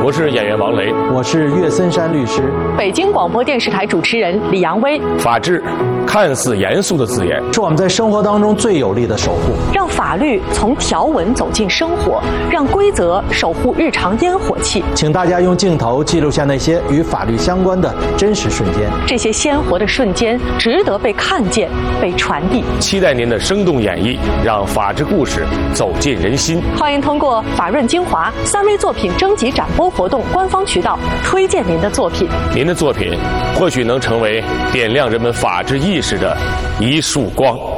我是演员王雷， 我是岳森山律师， 北京广播电视台主持人李阳威。 法治看似严肃的字眼， 是我们在生活当中最有力的守护。 让法律从条文走进生活，让规则守护日常烟火气。 请大家用镜头记录下那些与法律相关的真实瞬间。 这些鲜活的瞬间值得被看见、被传递。 期待您的生动演绎，让法治故事走进人心。 欢迎通过法润精华3V 作品征集展播活动官方渠道推荐您的作品。 您的作品或许能成为点亮人们法治意识的一束光。